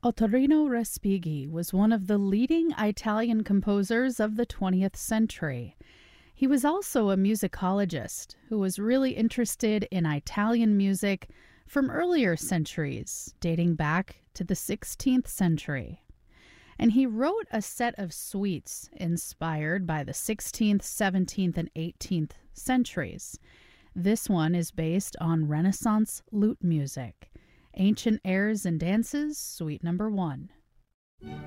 Ottorino Respighi was one of the leading Italian composers of the 20th century. He was also a musicologist who was really interested in Italian music from earlier centuries, dating back to the 16th century. And he wrote a set of suites inspired by the 16th, 17th, and 18th centuries. This one is based on Renaissance lute music. Ancient Airs and Dances, Suite Number 1.